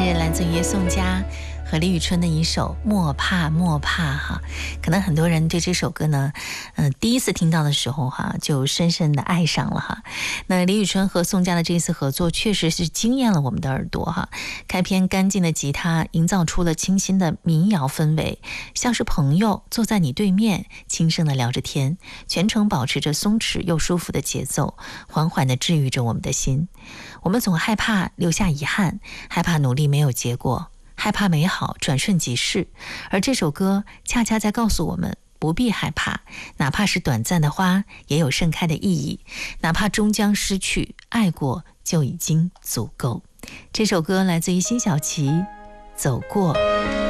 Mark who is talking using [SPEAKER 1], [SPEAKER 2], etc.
[SPEAKER 1] 来自于宋佳和李宇春的一首《莫怕莫怕》哈。可能很多人对这首歌呢，第一次听到的时候哈，就深深的爱上了哈。那李宇春和宋佳的这次合作，确实是惊艳了我们的耳朵哈。开篇干净的吉他，营造出了清新的民谣氛围，像是朋友坐在你对面，轻声的聊着天，全程保持着松弛又舒服的节奏，缓缓地治愈着我们的心。我们总害怕留下遗憾，害怕努力没有结果，害怕美好转瞬即逝，而这首歌恰恰在告诉我们，不必害怕，哪怕是短暂的花，也有盛开的意义，哪怕终将失去，爱过就已经足够。这首歌来自于辛晓琪，走过。